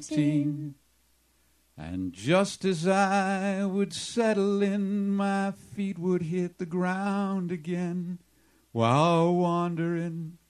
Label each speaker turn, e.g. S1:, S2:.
S1: 18. And just as I would settle in, my feet would hit the ground again while wandering